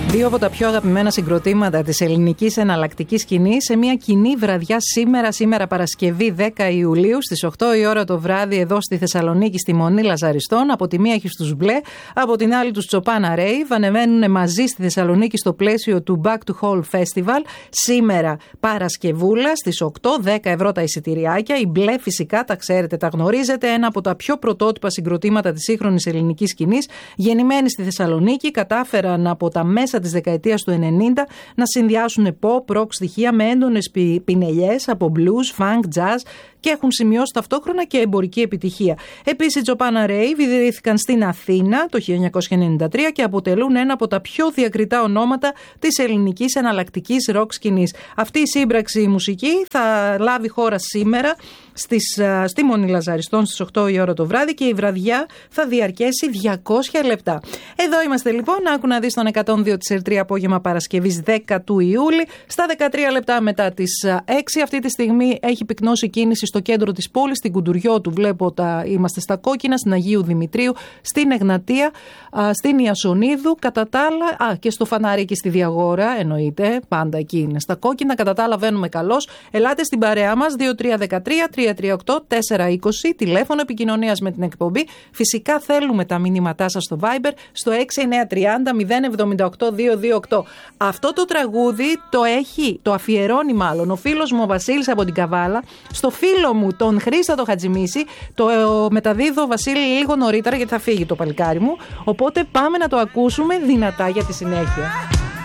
Δύο από τα πιο αγαπημένα συγκροτήματα της ελληνικής εναλλακτικής σκηνής σε μια κοινή βραδιά σήμερα Παρασκευή 10 Ιουλίου στις 8 η ώρα το βράδυ εδώ στη Θεσσαλονίκη στη Μονή Λαζαριστών. Από τη μία έχει τους Μπλε, από την άλλη τους Τσοπάνα Rave. Ανεβαίνουν μαζί στη Θεσσαλονίκη στο πλαίσιο του Back to Hall Festival. Σήμερα Παρασκευούλα στις 8, 10 ευρώ τα εισιτηριάκια. Οι Μπλε φυσικά τα ξέρετε, τα γνωρίζετε. Ένα από τα πιο πρωτότυπα συγκροτήματα της σύγχρονης ελληνικής σκηνής. Γεννημένοι στη Θεσσαλονίκη, κατάφεραν από τα μέσα της δεκαετίας του 90 να συνδυάσουν pop, rock στοιχεία με έντονες πινελιές από blues, funk, jazz και έχουν σημειώσει ταυτόχρονα και εμπορική επιτυχία. Επίσης, οι Τσοπάνα Rave ιδρύθηκαν στην Αθήνα το 1993 και αποτελούν ένα από τα πιο διακριτά ονόματα της ελληνικής εναλλακτικής rock σκηνής. Αυτή η σύμπραξη μουσική θα λάβει χώρα σήμερα στη Μονή Λαζαριστών στις 8 η ώρα το βράδυ και η βραδιά θα διαρκέσει 200 λεπτά. Εδώ είμαστε λοιπόν, άκου να δεις τον 102 της ΕΡΤ απόγευμα Παρασκευής 10 του Ιούλη. Στα 13 λεπτά μετά τις 6 αυτή τη στιγμή έχει πυκνώσει κίνηση στο κέντρο της πόλης, στην Κουντουριώτου βλέπω είμαστε στα κόκκινα, στην Αγίου Δημητρίου, στην Εγνατία, στην Ιασονίδου, κατά τα άλλα, και στο Φανάρι και στη Διαγόρα, εννοείται, πάντα εκεί είναι στα κόκκινα, κατά τα άλλα βαίνουμε καλώς. Ελάτε στην παρέα μας, 2313-338-420, τηλέφωνο επικοινωνίας με την εκπομπή. Φυσικά θέλουμε τα μηνύματά σας στο Viber, στο 6930-078-228. Αυτό το τραγούδι το αφιερώνει μάλλον ο φίλος μου ο Βασίλης από την Καβάλα, στο φίλο μου τον Χρήστα το Χατζημίση. Το μεταδίδω, Βασίλη, λίγο νωρίτερα γιατί θα φύγει το παλικάρι μου. Οπότε πάμε να το ακούσουμε δυνατά για τη συνέχεια.